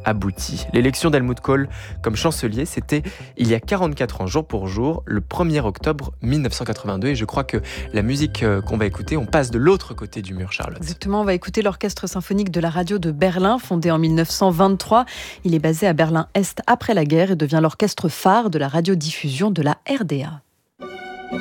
abouti. L'élection d'Helmut Kohl comme chancelier, c'était il y a 44 ans, jour pour jour, le 1er octobre 1982. Et je crois que la musique qu'on va écouter, on passe de l'autre côté du mur, Charlotte. Exactement, on va écouter l'Orchestre symphonique de la radio de Berlin, fondé en 1923. Il est basé à Berlin-Est après la guerre et devient l'orchestre phare de la radiodiffusion de la RDA.